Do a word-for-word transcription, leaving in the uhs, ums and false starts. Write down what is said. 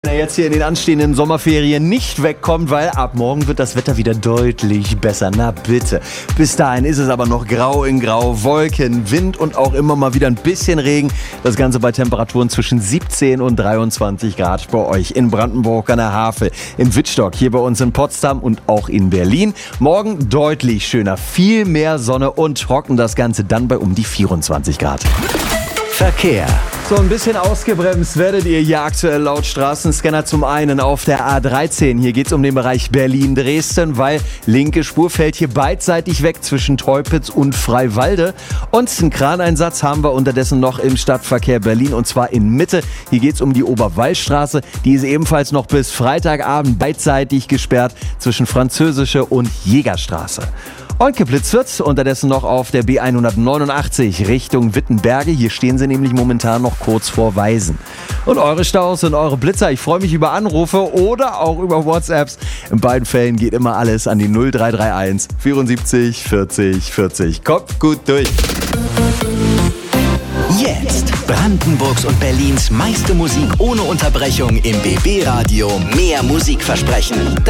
Wenn er jetzt hier in den anstehenden Sommerferien nicht wegkommt, weil ab morgen wird das Wetter wieder deutlich besser. Na bitte. Bis dahin ist es aber noch grau in grau, Wolken, Wind und auch immer mal wieder ein bisschen Regen. Das Ganze bei Temperaturen zwischen siebzehn und dreiundzwanzig Grad bei euch in Brandenburg an der Havel, in Wittstock, hier bei uns in Potsdam und auch in Berlin. Morgen deutlich schöner, viel mehr Sonne und trocken. Das Ganze dann bei um die vierundzwanzig Grad. Verkehr. So ein bisschen ausgebremst werdet ihr hier aktuell laut Straßenscanner zum einen auf der A dreizehn. Hier geht es um den Bereich Berlin-Dresden, weil linke Spur fällt hier beidseitig weg zwischen Teupitz und Freiwalde. Und einen Kraneinsatz haben wir unterdessen noch im Stadtverkehr Berlin und zwar in Mitte. Hier geht es um die Oberwallstraße. Die ist ebenfalls noch bis Freitagabend beidseitig gesperrt zwischen Französische und Jägerstraße. Und geblitzt wird unterdessen noch auf der B hundertneunundachtzig Richtung Wittenberge. Hier stehen sie nämlich momentan noch kurz vor Weisen. Und eure Staus und eure Blitzer, ich freue mich über Anrufe oder auch über WhatsApps. In beiden Fällen geht immer alles an die null drei drei eins vierundsiebzig vierzig vierzig. Kommt gut durch. Jetzt Brandenburgs und Berlins meiste Musik ohne Unterbrechung im B B Radio. Mehr Musikversprechen.